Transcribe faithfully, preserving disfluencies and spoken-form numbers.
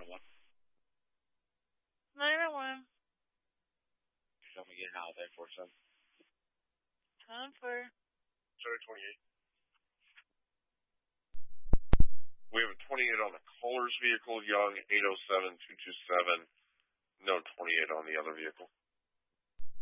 oh one. nine oh one. Tell me again holiday for son. Time for Sorry, twenty-eight. We have a twenty-eight on the caller's vehicle, Young, eight oh seven two two seven. No twenty-eight on the other vehicle.